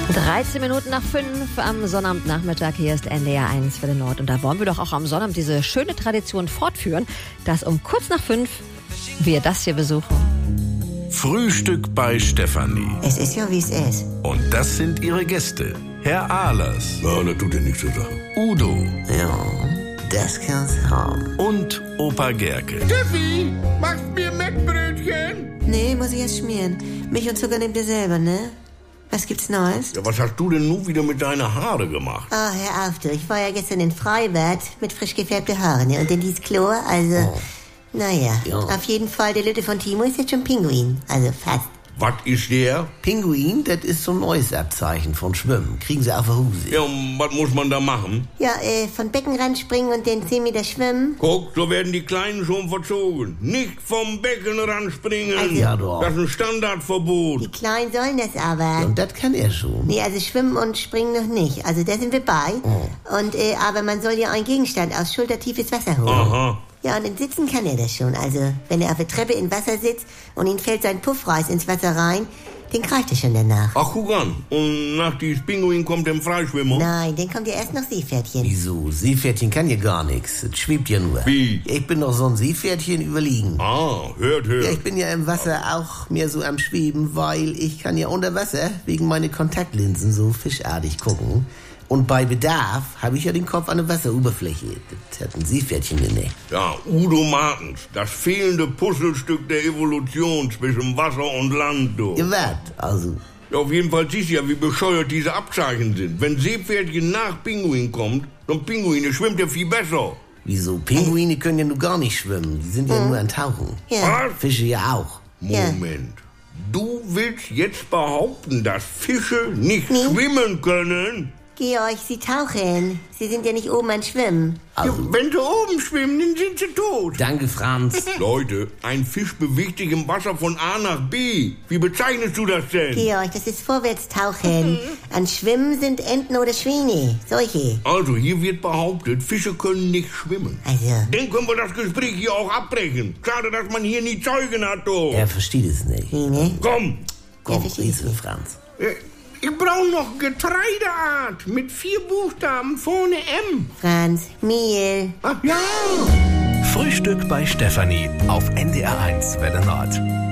13 Minuten nach 5 am Sonnabendnachmittag. Hier ist NDR 1 Welle Nord. Und da wollen wir doch auch am Sonnabend diese schöne Tradition fortführen, dass um kurz nach 5 wir das hier besuchen. Frühstück bei Stefanie. Es ist ja, wie es ist. Und das sind ihre Gäste. Herr Ahlers. Ja, das tut ja nichts zur Sache. Udo. Ja, das kann's haben. Und Opa Gerke. Steffi, machst mir Mettbrötchen? Nee, muss ich erst schmieren. Milch und Zucker nehmt ihr selber, ne? Was gibt's Neues? Ja, was hast du denn nun wieder mit deinen Haare gemacht? Oh, hör auf, du. Ich war ja gestern in Freibad mit frisch gefärbten Haaren. Ne? Und in dieses Chlor, also... Naja, auf jeden Fall, der Lütte von Timo ist jetzt schon Pinguin. Also fast. Was ist der? Pinguin, das ist so ein neues Abzeichen von Schwimmen. Kriegen sie auf der Hose. Ja, und was muss man da machen? Ja, von Beckenrand springen und den 10 Meter schwimmen. Guck, so werden die Kleinen schon verzogen. Nicht vom Beckenrand springen. Also, Ja, doch. Das ist ein Standardverbot. Die Kleinen sollen das aber. Und das kann er schon. Nee, also schwimmen und springen noch nicht. Also da sind wir bei. Und, aber man soll ja einen Gegenstand aus schultertiefes Wasser holen. Aha. Ja, und in Sitzen kann er das schon. Also, wenn er auf der Treppe im Wasser sitzt und ihm fällt sein Puffreis ins Wasser rein, den greift er schon danach. Ach, guck an. Und nach diesem Pinguin kommt der Freischwimmer? Nein, den kommt ja erst noch Seepferdchen. Wieso? Seepferdchen kann ja gar nichts. Es schwebt ja nur. Wie? Ich bin doch so ein Seepferdchen überliegen. Ah, hört. Ja, ich bin ja im Wasser auch mehr so am Schweben, weil ich kann ja unter Wasser wegen meiner Kontaktlinsen so fischartig gucken. Und bei Bedarf habe ich ja den Kopf an der Wasseroberfläche. Das hat ein Seepferdchen nicht. Ja, Udo Martens, das fehlende Puzzlestück der Evolution zwischen Wasser und Land, du. Ihr wart, also. Ja, auf jeden Fall siehst du ja, wie bescheuert diese Abzeichen sind. Wenn Seepferdchen nach Pinguin kommt, dann Pinguine schwimmt ja viel besser. Wieso? Pinguine können ja nur gar nicht schwimmen. Die sind ja nur an Tauchen. Ja. Was? Fische ja auch. Moment. Du willst jetzt behaupten, dass Fische nicht schwimmen können? Georg, sie tauchen. Sie sind ja nicht oben an Schwimmen. Ja, wenn sie oben schwimmen, dann sind sie tot. Danke, Franz. Leute, ein Fisch bewegt sich im Wasser von A nach B. Wie bezeichnest du das denn? Georg, das ist Vorwärtstauchen. An Schwimmen sind Enten oder Schwäne. Solche. Also, hier wird behauptet, Fische können nicht schwimmen. Also, Dann können wir das Gespräch hier auch abbrechen. Schade, dass man hier nie Zeugen hat, du. Er versteht es nicht. wie, ne? Komm, Komm, versteht Riese, es. Franz. ich brauche noch Getreideart mit 4 Buchstaben vorne M. Franz, Mehl. Ach ja. Frühstück bei Stefanie auf NDR 1 Welle Nord.